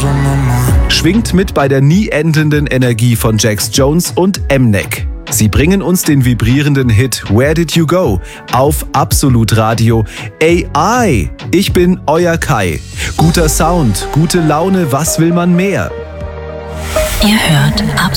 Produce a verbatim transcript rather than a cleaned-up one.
Schwingt mit bei der nie endenden Energie von Jax Jones und M-Neck. Sie bringen uns den vibrierenden Hit Where Did You Go auf Absolut Radio. A I, ich bin euer Kai. Guter Sound, gute Laune, was will man mehr? Ihr hört Absolut